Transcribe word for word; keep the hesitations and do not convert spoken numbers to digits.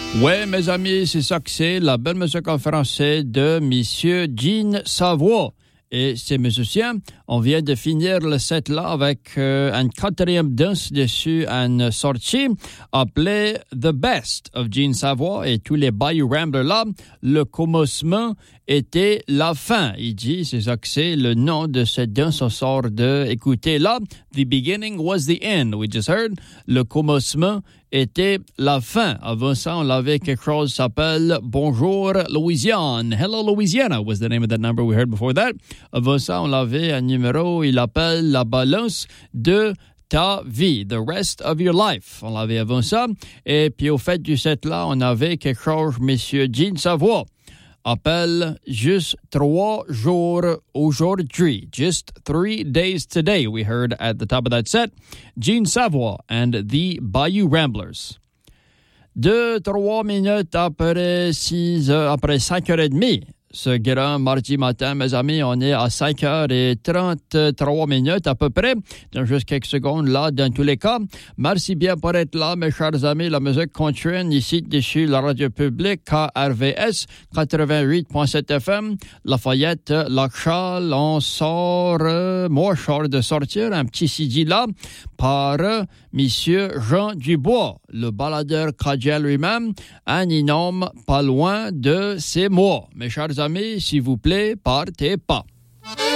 Ouais, mes amis, c'est ça que c'est, la belle musique en français de Monsieur Gene Savoy. Et ces musiciens, on vient de finir le set là avec euh, une quatrième danse dessus, une sortie appelée The Best of Gene Savoy et tous les Bayou Ramblers là. Le commencement était la fin. Il dit, c'est ça que c'est, le nom de cette danse, on sort de, écoutez là, The beginning was the end, we just heard. Le commencement était la fin. Avant ça, on avait quelque chose qui s'appelle Bonjour Louisiane. Hello Louisiana was the name of that number we heard before that. Avant ça, on avait un numéro, il appelle La balance de ta vie, the rest of your life. On l'avait avant ça. Et puis au fait du set-là, on avait quelque chose, Monsieur Gene Savoy appelle juste trois jours aujourd'hui. Just three days today, we heard at the top of that set. Gene Savoy and the Bayou Ramblers. Deux, trois minutes après six heures, après cinq heures et demie. Ce grand mardi matin, mes amis, on est à cinq heures trente-trois minutes à peu près, dans juste quelques secondes là, dans tous les cas. Merci bien pour être là, mes chers amis. La musique continue ici, dessus la radio publique, K R V S, quatre-vingt-huit point sept F M, Lafayette, Lac-Charles. On sort, euh, moi, je sors de sortir un petit C D là, par euh, Monsieur Jean Dubois, le baladeur Cadiel lui-même, un énorme pas loin de ses mots. Mes chers amis, s'il vous plaît, partez pas.